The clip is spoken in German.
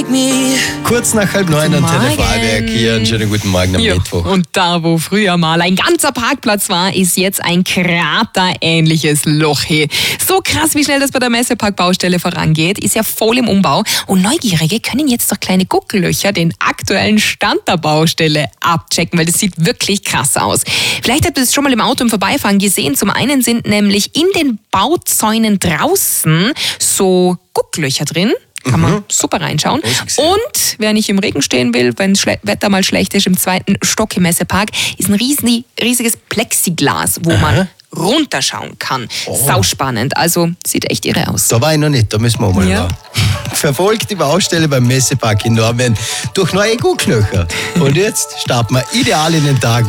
Kurz nach 8:30 am Telefonwerk hier. Einen schönen guten Morgen am Mittwoch. Und da, wo früher mal ein ganzer Parkplatz war, ist jetzt ein kraterähnliches Loch hier. So krass, wie schnell das bei der Messepark-Baustelle vorangeht, ist ja voll im Umbau. Und Neugierige können jetzt durch kleine Guckellöcher den aktuellen Stand der Baustelle abchecken, weil das sieht wirklich krass aus. Vielleicht habt ihr das schon mal im Auto im Vorbeifahren gesehen. Zum einen sind nämlich in den Bauzäunen draußen so Gucklöcher drin. Kann man super reinschauen. Und wer nicht im Regen stehen will, wenn das Wetter mal schlecht ist, im 2. Stock im Messepark, ist ein riesiges Plexiglas, wo man runterschauen kann. Sauspannend. Also sieht echt irre aus. Da war ich noch nicht, da müssen wir auch mal ran. Verfolgt die Baustelle beim Messepark in Norwegen durch neue Gucklöcher. Und jetzt starten wir ideal in den Tag.